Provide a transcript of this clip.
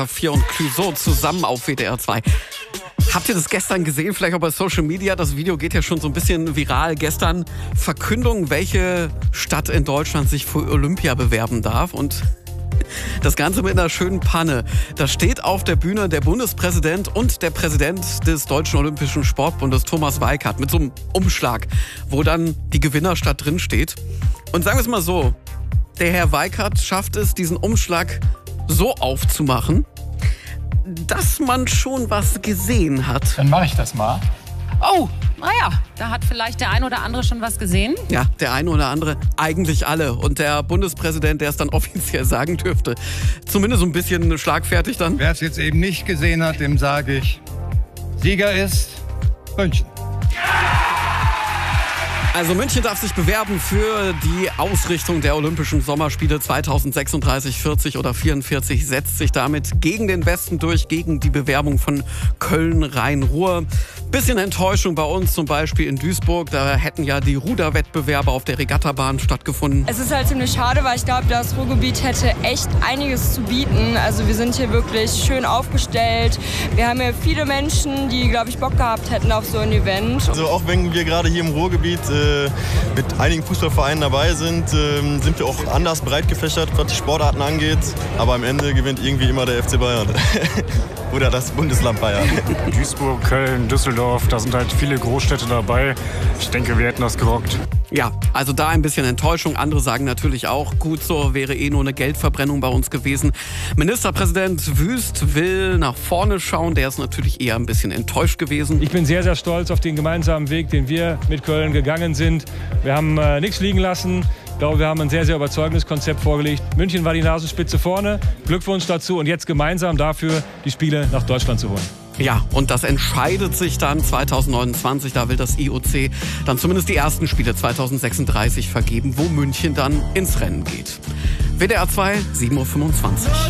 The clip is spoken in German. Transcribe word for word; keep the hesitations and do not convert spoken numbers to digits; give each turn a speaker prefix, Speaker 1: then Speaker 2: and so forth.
Speaker 1: vier und Clouseau zusammen auf W D R zwei. Habt ihr das gestern gesehen? Vielleicht auch bei Social Media. Das Video geht ja schon so ein bisschen viral. Gestern Verkündung, welche Stadt in Deutschland sich für Olympia bewerben darf. Und das Ganze mit einer schönen Panne. Da steht auf der Bühne der Bundespräsident und der Präsident des Deutschen Olympischen Sportbundes, Thomas Weikart, mit so einem Umschlag, wo dann die Gewinnerstadt drin steht. Und sagen wir es mal so, der Herr Weikart schafft es, diesen Umschlag so aufzumachen, dass man schon was gesehen hat.
Speaker 2: Dann mache ich das mal.
Speaker 3: Oh, naja, da hat vielleicht der ein oder andere schon was gesehen.
Speaker 1: Ja, der eine oder andere, eigentlich alle. Und der Bundespräsident, der es dann offiziell sagen dürfte, zumindest so ein bisschen schlagfertig dann.
Speaker 4: Wer es jetzt eben nicht gesehen hat, dem sage ich, Sieger ist München.
Speaker 1: Also München darf sich bewerben für die Ausrichtung der Olympischen Sommerspiele zweitausendsechsunddreißig, vierzig oder vierundvierzig, setzt sich damit gegen den Westen durch, gegen die Bewerbung von Köln, Rhein-Ruhr. Bisschen Enttäuschung bei uns, zum Beispiel in Duisburg. Da hätten ja die Ruderwettbewerbe auf der Regattabahn stattgefunden.
Speaker 5: Es ist halt ziemlich schade, weil ich glaube, das Ruhrgebiet hätte echt einiges zu bieten. Also wir sind hier wirklich schön aufgestellt. Wir haben hier viele Menschen, die, glaube ich, Bock gehabt hätten auf so ein Event.
Speaker 6: Also auch wenn wir gerade hier im Ruhrgebiet äh, mit einigen Fußballvereinen dabei sind, äh, sind wir auch anders breit gefächert, was die Sportarten angeht. Aber am Ende gewinnt irgendwie immer der F C Bayern. Oder das Bundesland Bayern.
Speaker 2: Duisburg, Köln, Düsseldorf, da sind halt viele Großstädte dabei. Ich denke, wir hätten das gerockt.
Speaker 1: Ja, also da ein bisschen Enttäuschung. Andere sagen natürlich auch, gut so, wäre eh nur eine Geldverbrennung bei uns gewesen. Ministerpräsident Wüst will nach vorne schauen. Der ist natürlich eher ein bisschen enttäuscht gewesen.
Speaker 7: Ich bin sehr, sehr stolz auf den gemeinsamen Weg, den wir mit Köln gegangen sind. Wir haben äh, nichts liegen lassen. Ich glaube, wir haben ein sehr, sehr überzeugendes Konzept vorgelegt. München war die Nasenspitze vorne. Glückwunsch dazu und jetzt gemeinsam dafür die Spiele nach Deutschland zu holen.
Speaker 1: Ja, und das entscheidet sich dann zweitausendneunundzwanzig. Da will das I O C dann zumindest die ersten Spiele zweitausendsechsunddreißig vergeben, wo München dann ins Rennen geht. W D R zwei, sieben Uhr fünfundzwanzig.